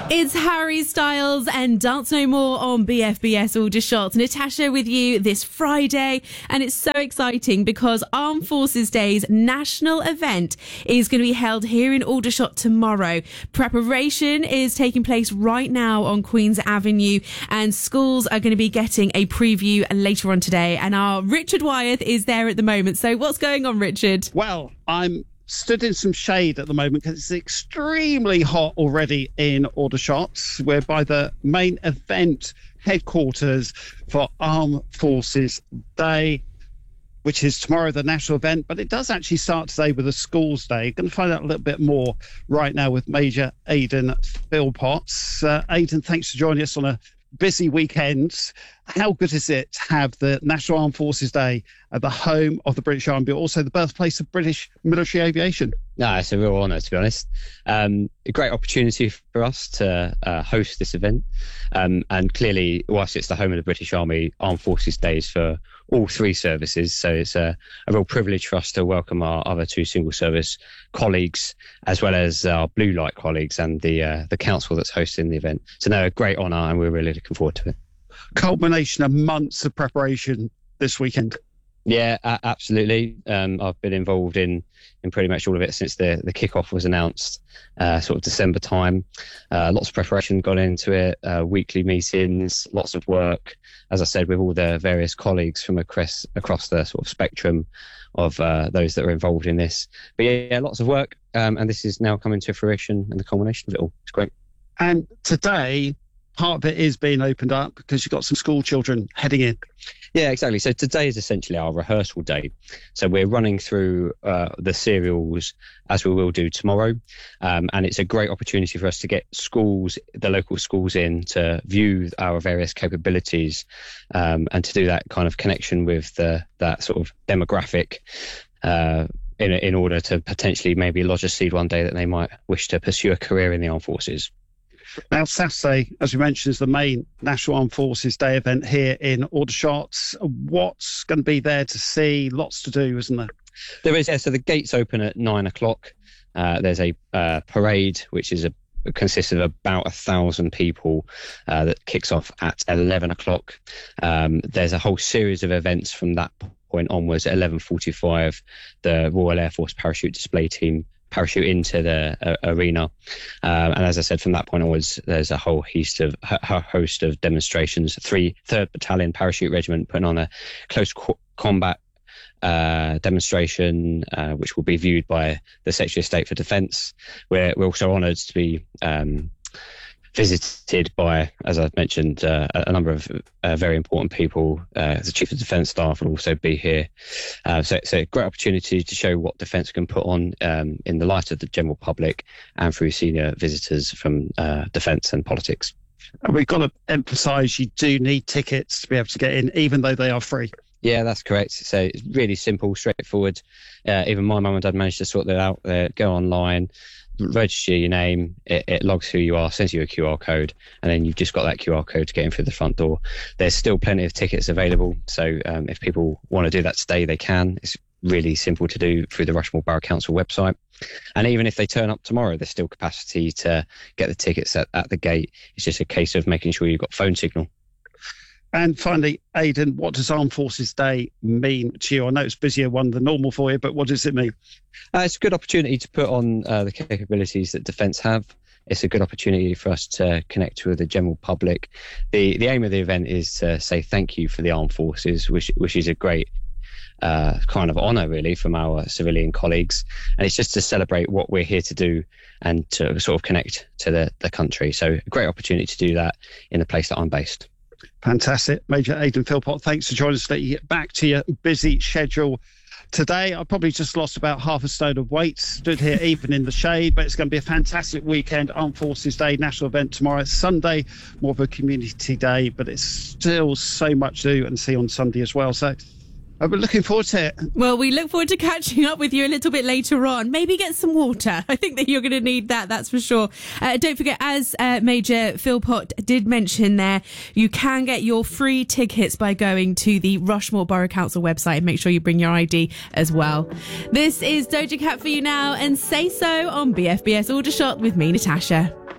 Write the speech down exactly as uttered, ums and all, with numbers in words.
It's Harry Styles and Dance No More on B F B S Aldershot. Natasha with you this Friday, and it's so exciting because Armed Forces Day's national event is going to be held here in Aldershot tomorrow. Preparation is taking place right now on Queen's Avenue, and schools are going to be getting a preview later on today. And our Richard Wyeth is there at the moment. So what's going on, Richard? Well, I'm stood in some shade at the moment because it's extremely hot already in Aldershot. We're by the main event headquarters for Armed Forces Day, which is tomorrow, the national event, but it does actually start today with a schools day. Going to find out a little bit more right now with Major Aidan Philpott. Uh, Aidan, thanks for joining us on a busy weekend. How good is it to have the National Armed Forces Day at the home of the British Army, but also the birthplace of British military aviation? No, it's a real honour, to be honest. Um, a great opportunity for us to uh, host this event. Um, and clearly, whilst it's the home of the British Army, Armed Forces Day is for all three services. So it's a, a real privilege for us to welcome our other two single service colleagues, as well as our blue light colleagues and the uh, the council that's hosting the event. So no, a great honour, and we're really looking forward to it. Culmination of months of preparation this weekend. Yeah, a- absolutely. Um, I've been involved in, in pretty much all of it since the, the kickoff was announced, uh, sort of December time. Uh, lots of preparation gone into it, uh, weekly meetings, lots of work, as I said, with all the various colleagues from across, across the sort of spectrum of uh, those that are involved in this. But yeah, yeah lots of work, um, and this is now coming to fruition and the culmination of it all. It's great. And today, part of it is being opened up because you've got some school children heading in. Yeah, exactly. So today is essentially our rehearsal day. So we're running through uh, the serials as we will do tomorrow. Um, and it's a great opportunity for us to get schools, the local schools in to view our various capabilities um, and to do that kind of connection with the, that sort of demographic uh, in, in order to potentially maybe lodge a seed one day that they might wish to pursue a career in the armed forces. Now, Saturday, as we mentioned, is the main National Armed Forces Day event here in Aldershot. What's going to be there to see? Lots to do, isn't there? There is, yeah. So the gates open at nine o'clock. Uh, there's a uh, parade, which is a consists of about a thousand people uh, that kicks off at eleven o'clock. Um, there's a whole series of events from that point onwards. At eleven forty-five, the Royal Air Force Parachute Display Team parachute into the uh, arena, um, and as I said, from that point onwards, there's a whole host of a host of demonstrations. Three third Battalion Parachute Regiment putting on a close co- combat uh, demonstration, uh, which will be viewed by the Secretary of State for Defence. We're we're also honoured to be um, visited by, as I mentioned, uh, a number of uh, very important people. Uh, the Chief of Defence Staff will also be here. Uh, so it's a great opportunity to show what Defence can put on um, in the light of the general public and through senior visitors from uh, Defence and politics. And we've got to emphasise you do need tickets to be able to get in, even though they are free. Yeah, that's correct. So it's really simple, straightforward. Uh, even my mum and dad managed to sort that out. Uh, go online, register your name, it, it logs who you are, sends you a Q R code, and then you've just got that Q R code to get in through the front door. There's still plenty of tickets available, so um, if people want to do that today, they can. It's really simple to do through the Rushmore Borough Council website. And even if they turn up tomorrow, there's still capacity to get the tickets at, at the gate. It's just a case of making sure you've got phone signal. And finally, Aidan, what does Armed Forces Day mean to you? I know it's a busier one than normal for you, but what does it mean? Uh, it's a good opportunity to put on uh, the capabilities that Defence have. It's a good opportunity for us to connect with the general public. The the aim of the event is to say thank you for the armed forces, which which is a great uh, kind of honour, really, from our civilian colleagues. And it's just to celebrate what we're here to do and to sort of connect to the, the country. So a great opportunity to do that in the place that I'm based. Fantastic. Major Aidan Philpott, thanks for joining us. Let you get back to your busy schedule today. I probably just lost about half a stone of weight, stood here even in the shade, but it's going to be a fantastic weekend. Armed Forces Day, national event tomorrow. Sunday, more of a community day, but it's still so much to do and see on Sunday as well. So I'm looking forward to it. Well, we look forward to catching up with you a little bit later on. Maybe get some water. I think that you're going to need that, that's for sure. Uh, don't forget, as uh, Major Philpott did mention there, you can get your free tickets by going to the Rushmore Borough Council website and make sure you bring your I D as well. This is Doja Cat for you now, and Say So on B F B S Aldershot with me, Natasha.